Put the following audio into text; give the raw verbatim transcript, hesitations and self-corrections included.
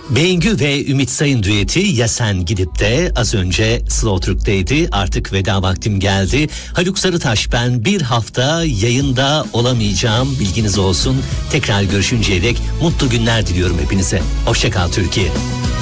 Bengü ve Ümit Sayın düeti Ya Sen Gidip De az önce Slow Türk'teydi. Artık veda vaktim geldi. Haluk Sarıtaş ben, bir hafta yayında olamayacağım, bilginiz olsun. Tekrar görüşünceye dek mutlu günler diliyorum hepinize. Hoşça kal Türkiye.